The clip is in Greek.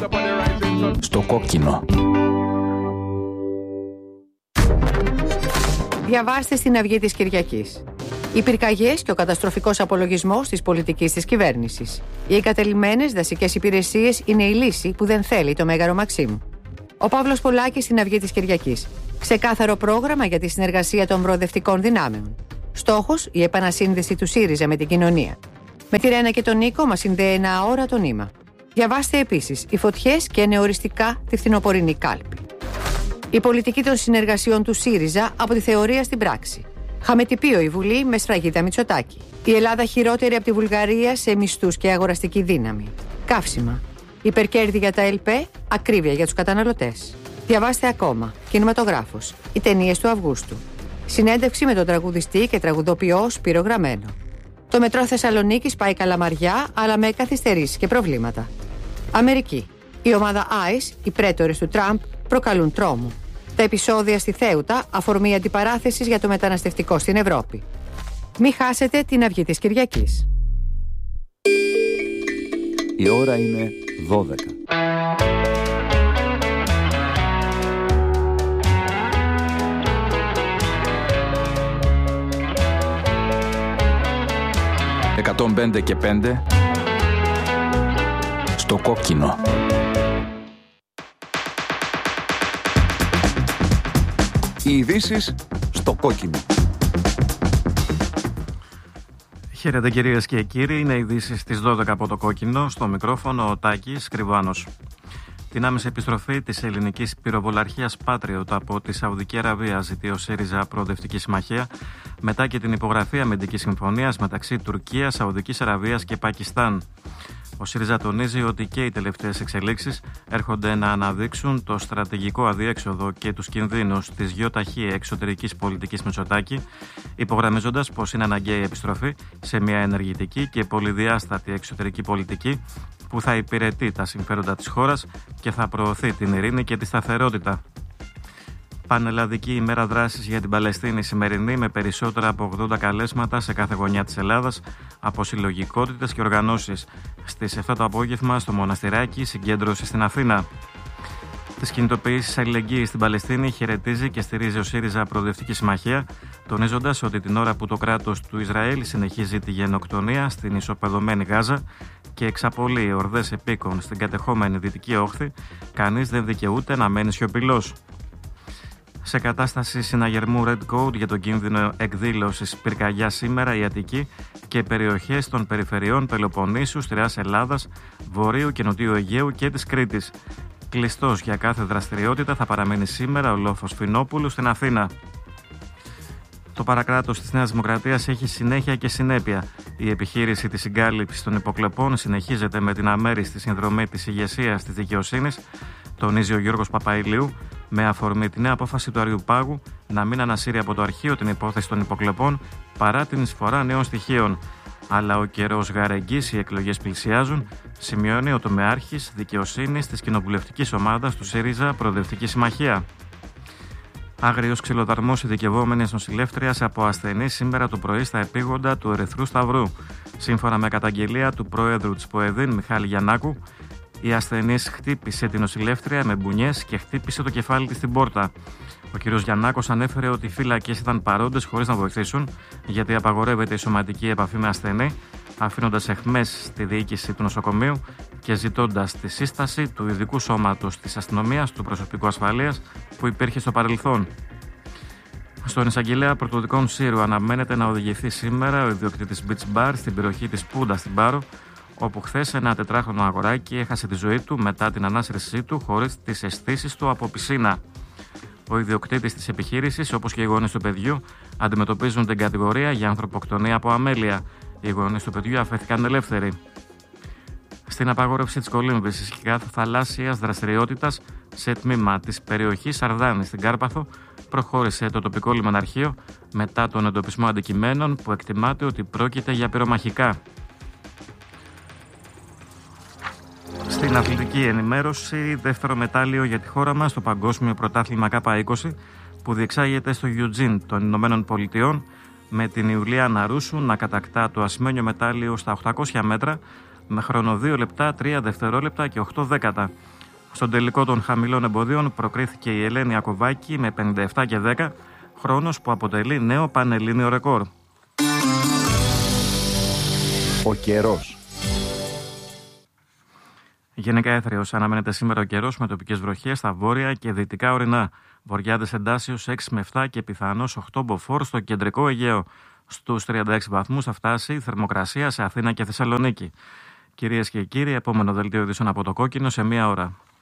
Στο κόκκινο. Διαβάστε στην Αυγή της Κυριακής. Οι πυρκαγιές και ο καταστροφικός απολογισμός της πολιτικής της κυβέρνησης. Οι εγκατελειμμένες δασικές υπηρεσίες είναι η λύση που δεν θέλει το Μέγαρο Μαξίμου. Ο Παύλος Πολάκης στην Αυγή της Κυριακής. Ξεκάθαρο πρόγραμμα για τη συνεργασία των προοδευτικών δυνάμεων. Στόχος, η επανασύνδεση του ΣΥΡΙΖΑ με την κοινωνία. Με τη Ρένα και τον Νίκο μας συνδέει ένα αόρατο νήμα. Διαβάστε επίσης οι φωτιές και νεοοριστικά τη φθινοπορεινή κάλπη. Η πολιτική των συνεργασιών του ΣΥΡΙΖΑ από τη θεωρία στην πράξη. Χαμετυπίο η Βουλή με σφραγίδα Μητσοτάκη. Η Ελλάδα χειρότερη από τη Βουλγαρία σε μισθούς και αγοραστική δύναμη. Καύσιμα. Υπερκέρδη για τα ΕΛΠΕ, ακρίβεια για τους καταναλωτές. Διαβάστε ακόμα. Κινηματογράφος. Οι ταινίες του Αυγούστου. Συνέντευξη με τον τραγουδιστή και τραγουδοποιό Σπύρο Γραμμένο. Το μετρό Θεσσαλονίκης πάει καλαμαριά, αλλά με καθυστερήσεις και προβλήματα. Αμερική. Η ομάδα ICE, οι πρέτορες του Τραμπ, προκαλούν τρόμο. Τα επεισόδια στη Θέουτα, αφορμή αντιπαράθεσης για το μεταναστευτικό στην Ευρώπη. Μη χάσετε την Αυγή της Κυριακής. Η ώρα είναι 12. «105 και 5» στο κόκκινο. Οι ειδήσεις στο κόκκινο. Χαίρετε κυρίες και κύριοι, είναι ειδήσεις στις 12 από το κόκκινο, στο μικρόφωνο ο Τάκης Κρυβάνος. Την άμεση επιστροφή της ελληνικής πυροβολαρχίας Patriot από τη Σαουδική Αραβία ζητεί ο ΣΥΡΙΖΑ Προοδευτική Συμμαχία μετά και την υπογραφή αμυντικής συμφωνίας μεταξύ Τουρκίας, Σαουδικής Αραβίας και Πακιστάν. Ο ΣΥΡΙΖΑ τονίζει ότι και οι τελευταίες εξελίξεις έρχονται να αναδείξουν το στρατηγικό αδιέξοδο και τους κινδύνους της γιοταχή εξωτερικής πολιτικής Μητσοτάκη, υπογραμμίζοντας πως είναι αναγκαία η επιστροφή σε μια ενεργητική και πολυδιάστατη εξωτερική πολιτική που θα υπηρετεί τα συμφέροντα της χώρας και θα προωθεί την ειρήνη και τη σταθερότητα. Πανελλαδική ημέρα δράσης για την Παλαιστίνη σημερινή, με περισσότερα από 80 καλέσματα σε κάθε γωνιά της Ελλάδας από συλλογικότητες και οργανώσεις. Στις 7 το απόγευμα στο Μοναστηράκι, συγκέντρωση στην Αθήνα. Τις κινητοποιήσεις αλληλεγγύης στην Παλαιστίνη χαιρετίζει και στηρίζει ο ΣΥΡΙΖΑ Προοδευτική Συμμαχία, τονίζοντας ότι την ώρα που το κράτος του Ισραήλ συνεχίζει τη γενοκτονία στην ισοπεδωμένη Γάζα και εξαπολύει ορδές επίκων στην κατεχόμενη Δυτική Όχθη, κανείς δεν δικαιούται να μένει σιωπηλός. Σε κατάσταση συναγερμού Red Code για τον κίνδυνο εκδήλωσης πυρκαγιά σήμερα, η Αττική και περιοχές των περιφερειών Πελοποννήσου, Στηράς Ελλάδας, Βορείου και Νοτιού Αιγαίου και της Κρήτης. Κλειστός για κάθε δραστηριότητα θα παραμείνει σήμερα ο λόφος Φινόπουλου στην Αθήνα. Το παρακράτος της Νέας Δημοκρατίας έχει συνέχεια και συνέπεια. Η επιχείρηση της συγκάλυψης των υποκλοπών συνεχίζεται με την αμέριστη συνδρομή της ηγεσίας της δικαιοσύνης, τονίζει ο Γιώργος Παπαηλίου, με αφορμή τη νέα απόφαση του Αριουπάγου να μην ανασύρει από το αρχείο την υπόθεση των υποκλοπών παρά την εισφορά νέων στοιχείων. Αλλά ο καιρός γαρεγγής, οι εκλογές πλησιάζουν, σημειώνει ο τομεάρχης δικαιοσύνης της κοινοβουλευτικής ομάδας του ΣΥΡΙΖΑ Προοδευτική Συμμαχία. Άγριος ξυλοδαρμός ειδικευόμενης νοσηλεύτριας από ασθενή σήμερα το πρωί στα επίγοντα του Ερυθρού Σταυρού. Σύμφωνα με καταγγελία του πρόεδρου της ΠΟΕΔΗΝ, Μιχάλη Γιαννάκου, η ασθενής χτύπησε την νοσηλεύτρια με μπουνιές και χτύπησε το κεφάλι της στην πόρτα. Ο κ. Γιαννάκος ανέφερε ότι οι φύλακες ήταν παρόντες χωρίς να βοηθήσουν, γιατί απαγορεύεται η σωματική επαφή με ασθενή, αφήνοντας αιχμές στη διοίκηση του νοσοκομείου και ζητώντας τη σύσταση του ειδικού σώματος της αστυνομίας, του προσωπικού ασφαλείας που υπήρχε στο παρελθόν. Στον εισαγγελέα Πρωτοδικών Σύρου αναμένεται να οδηγηθεί σήμερα ο ιδιοκτήτης Beach Bar στην περιοχή της Πούντα στην Πάρο, όπου χθες ένα 4χρονο αγοράκι έχασε τη ζωή του μετά την ανάσυρσή του χωρίς τις αισθήσεις του από πισίνα. Ο ιδιοκτήτης της επιχείρησης, όπως και οι γονείς του παιδιού, αντιμετωπίζουν την κατηγορία για ανθρωποκτονία από αμέλεια. Οι γονείς του παιδιού αφέθηκαν ελεύθεροι. Στην απαγόρευση της κολύμβησης και κάθε θαλάσσιας δραστηριότητας σε τμήμα της περιοχής Σαρδάνη στην Κάρπαθο, προχώρησε το τοπικό λιμεναρχείο μετά τον εντοπισμό αντικειμένων που εκτιμάται ότι πρόκειται για πυρομαχικά. Στην αθλητική ενημέρωση, δεύτερο μετάλλιο για τη χώρα μας στο Παγκόσμιο Πρωτάθλημα K20 που διεξάγεται στο Eugene των Ηνωμένων Πολιτειών, με την Ιουλία Ναρούσου να κατακτά το ασημένιο μετάλλιο στα 800 μέτρα, με χρόνο 2 λεπτά, 3 δευτερόλεπτα και 8 δέκατα. Στον τελικό των χαμηλών εμποδίων προκρίθηκε η Ελένη Ακοβάκη με 57 και 10, χρόνος που αποτελεί νέο πανελλήνιο ρεκόρ. Ο καιρός. Γενικά έθριος αναμένεται σήμερα ο καιρός με τοπικές βροχές στα βόρεια και δυτικά ορεινά. Βορειάδες εντάσσεως 6 με 7 και πιθανώς 8 μποφόρ στο κεντρικό Αιγαίο. Στους 36 βαθμούς θα φτάσει η θερμοκρασία σε Αθήνα και Θεσσαλονίκη. Κυρίες και κύριοι, επόμενο δελτίο ειδήσεων από το Κόκκινο σε 1 ώρα.